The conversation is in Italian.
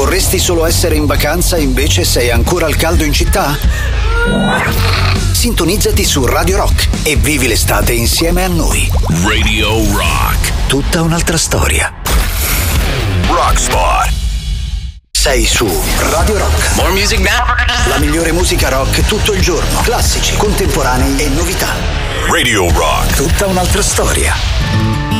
Vorresti solo essere in vacanza e invece sei ancora al caldo in città? Sintonizzati su Radio Rock e vivi l'estate insieme a noi. Radio Rock. Tutta un'altra storia. Rockspot. Sei su Radio Rock. More music now. La migliore musica rock tutto il giorno. Classici, contemporanei e novità. Radio Rock. Tutta un'altra storia.